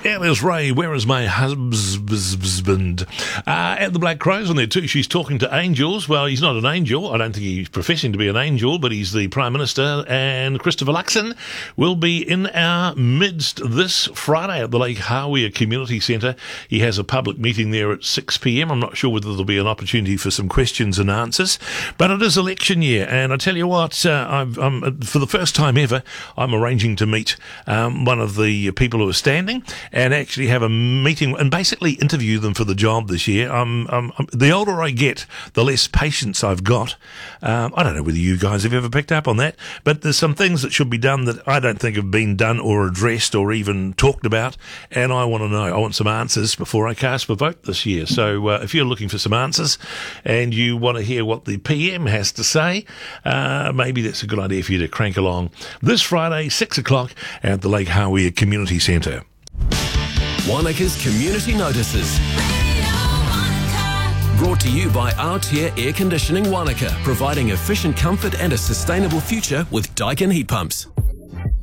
Alice Ray, where is my husband? At the Black Crows on there too. She's talking to angels. Well, he's not an angel. I don't think he's professing to be an angel, but he's the Prime Minister. And Christopher Luxon will be in our midst this Friday at the Lake Hawea Community Centre. He has a public meeting there at 6 p.m. I'm not sure whether there'll be an opportunity for some questions and answers, but it is election year. And I tell you what, I'm for the first time ever, I'm arranging to meet one of the people who are standing and actually have a meeting and basically interview them for the job this year. The older I get, the less patience I've got. I don't know whether you guys have ever picked up on that, but there's some things that should be done that I don't think have been done or addressed or even talked about, and I want to know. I want some answers before I cast my vote this year. So if you're looking for some answers and you want to hear what the PM has to say, maybe that's a good idea for you to crank along this Friday, 6 o'clock at the Lake Hawea Community Centre. Wanaka's Community Notices. Brought to you by Aotea Air Conditioning Wanaka, providing efficient comfort and a sustainable future with Daikin heat pumps.